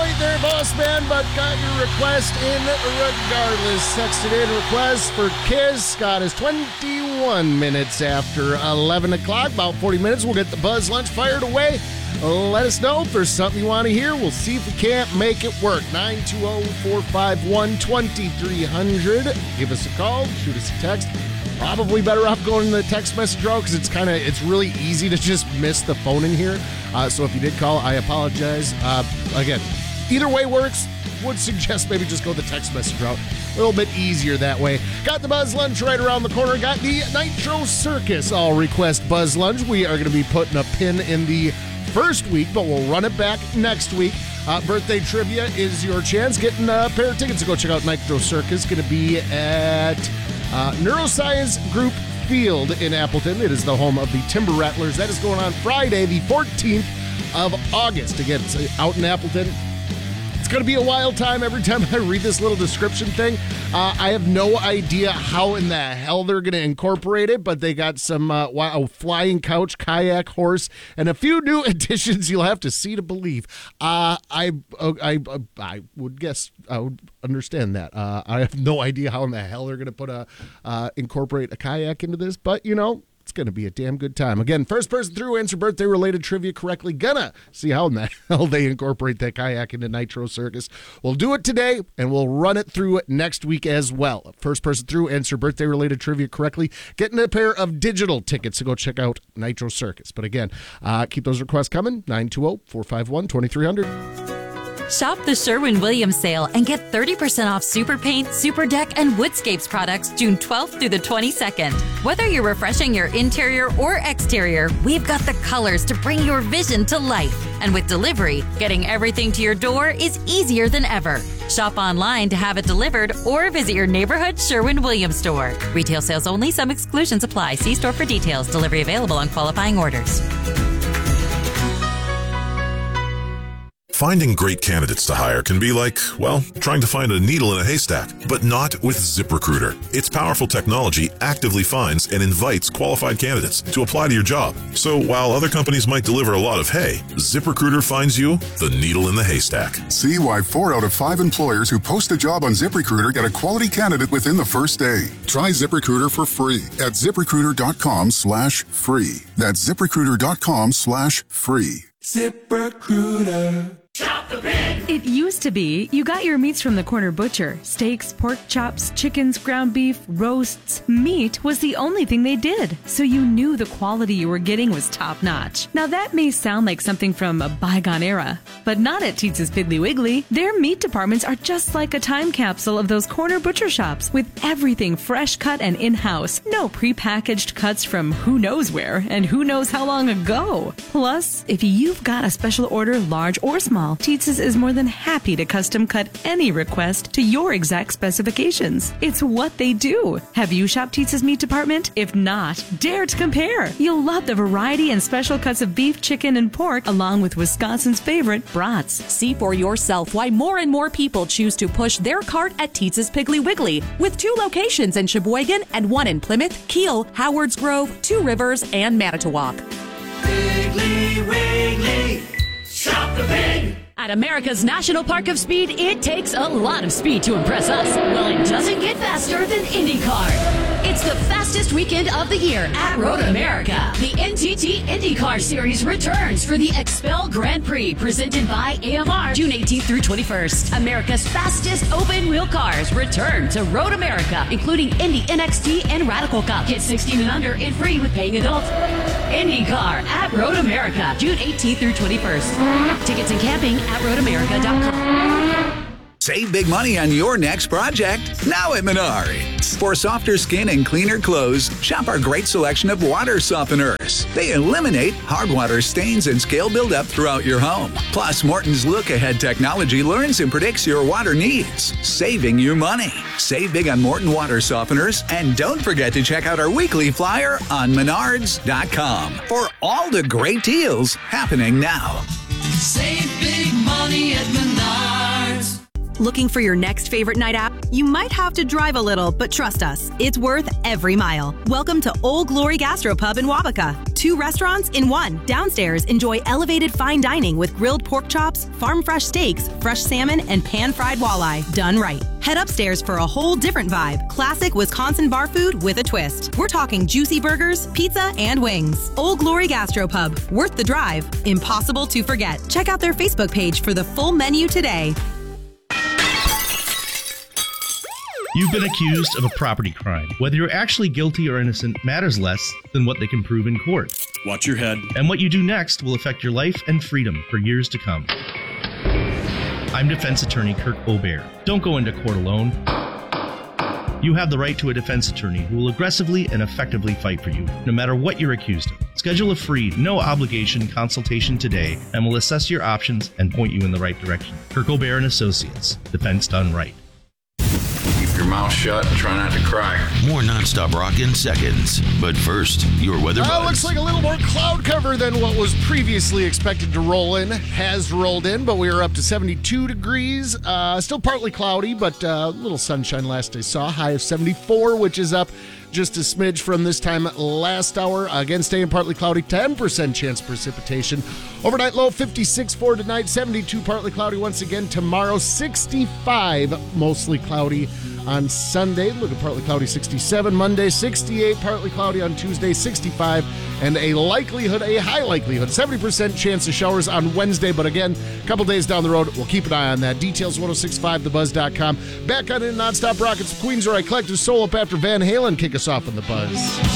late there, boss man, but got your request in regardless. Texted in request for Kiss. Scott is 21 minutes after 11 o'clock. About 40 minutes, we'll get the Buzz Lunch fired away. Let us know if there's something you want to hear. We'll see if we can't make it work. 920-451-2300. Give us a call. Shoot us a text. Probably better off going to the text message row because it's really easy to just miss the phone in here. So if you did call, I apologize. Again, either way works. Would suggest maybe just go the text message route. A little bit easier that way. Got the Buzz Lunch right around the corner. Got the Nitro Circus All Request Buzz Lunch. We are going to be putting a pin in the first week, but we'll run it back next week. Birthday trivia is your chance. Getting a pair of tickets to go check out Nitro Circus. Going to be at Neuroscience Group Field in Appleton. It is the home of the Timber Rattlers. That is going on Friday, the 14th of August. Again, it's out in Appleton. It's going to be a wild time every time I read this little description thing. I have no idea how in the hell they're going to incorporate it, but they got some flying couch, kayak, horse, and a few new additions you'll have to see to believe. I would guess I would understand that. I have no idea how in the hell they're going to incorporate a kayak into this, but it's going to be a damn good time. Again, first person through, answer birthday-related trivia correctly. Gonna see how in the hell they incorporate that kayak into Nitro Circus. We'll do it today, and we'll run it through next week as well. First person through, answer birthday-related trivia correctly. Getting a pair of digital tickets to go check out Nitro Circus. But again, keep those requests coming. 920-451-2300. Shop the Sherwin-Williams sale and get 30% off Super Paint, Super Deck, and Woodscapes products June 12th through the 22nd. Whether you're refreshing your interior or exterior, we've got the colors to bring your vision to life. And with delivery, getting everything to your door is easier than ever. Shop online to have it delivered or visit your neighborhood Sherwin-Williams store. Retail sales only. Some exclusions apply. See store for details. Delivery available on qualifying orders. Finding great candidates to hire can be like, well, trying to find a needle in a haystack, but not with ZipRecruiter. Its powerful technology actively finds and invites qualified candidates to apply to your job. So while other companies might deliver a lot of hay, ZipRecruiter finds you the needle in the haystack. See why 4 out of 5 employers who post a job on ZipRecruiter get a quality candidate within the first day. Try ZipRecruiter for free at ZipRecruiter.com/free. That's ZipRecruiter.com/free. ZipRecruiter. Shop the Pig! It used to be you got your meats from the corner butcher. Steaks, pork chops, chickens, ground beef, roasts. Meat was the only thing they did, so you knew the quality you were getting was top-notch. Now that may sound like something from a bygone era, but not at Teetz's Piggly Wiggly. Their meat departments are just like a time capsule of those corner butcher shops, with everything fresh cut and in-house. No prepackaged cuts from who knows where and who knows how long ago. Plus, if you've got a special order, large or small, Teetz's is more than happy to custom cut any request to your exact specifications. It's what they do. Have you shopped Teetz's meat department? If not, dare to compare. You'll love the variety and special cuts of beef, chicken, and pork, along with Wisconsin's favorite brats. See for yourself why more and more people choose to push their cart at Teetz's Piggly Wiggly, with 2 locations in Sheboygan and 1 in Plymouth, Kiel, Howards Grove, 2 Rivers, and Manitowoc. Piggly Wiggly, shop the pig! At America's National Park of Speed, it takes a lot of speed to impress us. Well, it doesn't get faster than IndyCar. It's the fastest weekend of the year at Road America. The NTT IndyCar Series returns for the Expel Grand Prix, presented by AMR, June 18th through 21st. America's fastest open-wheel cars return to Road America, including Indy NXT and Radical Cup. Get 16 and under and free with paying adults. IndyCar at Road America, June 18th through 21st. Tickets and camping at roadamerica.com. Save big money on your next project now at Menards. For softer skin and cleaner clothes, shop our great selection of water softeners. They eliminate hard water stains and scale buildup throughout your home. Plus, Morton's look-ahead technology learns and predicts your water needs, saving you money. Save big on Morton water softeners, and don't forget to check out our weekly flyer on Menards.com for all the great deals happening now. Save big money at Menards. Looking for your next favorite night out? You might have to drive a little, but trust us, it's worth every mile. Welcome to Old Glory Gastropub in Wabaca. 2 restaurants in one. Downstairs, enjoy elevated fine dining with grilled pork chops, farm-fresh steaks, fresh salmon, and pan-fried walleye. Done right. Head upstairs for a whole different vibe. Classic Wisconsin bar food with a twist. We're talking juicy burgers, pizza, and wings. Old Glory Gastropub. Worth the drive. Impossible to forget. Check out their Facebook page for the full menu today. You've been accused of a property crime. Whether you're actually guilty or innocent matters less than what they can prove in court. Watch your head. And what you do next will affect your life and freedom for years to come. I'm defense attorney Kirk Obear. Don't go into court alone. You have the right to a defense attorney who will aggressively and effectively fight for you, no matter what you're accused of. Schedule a free, no-obligation consultation today, and we'll assess your options and point you in the right direction. Kirk Obear and Associates. Defense done right. Keep your mouth shut and try not to cry. More nonstop rock in seconds. But first, your weather bugs. Looks like a little more cloud cover than what was previously expected to roll in. Has rolled in, but we are up to 72 degrees. Still partly cloudy, but a little sunshine last I saw. High of 74, which is up just a smidge from this time last hour. Again, staying partly cloudy, 10% chance of precipitation. Overnight low 56 for tonight, 72 partly cloudy once again tomorrow, 65 mostly cloudy on Sunday. Look at partly cloudy 67 Monday, 68 partly cloudy on Tuesday, 65, and a high likelihood, 70% chance of showers on Wednesday. But again, a couple days down the road, we'll keep an eye on that. Details 1065thebuzz.com. Back on in Nonstop Rockets, Queens Are I Collective Soul up after Van Halen kick us off on the Buzz.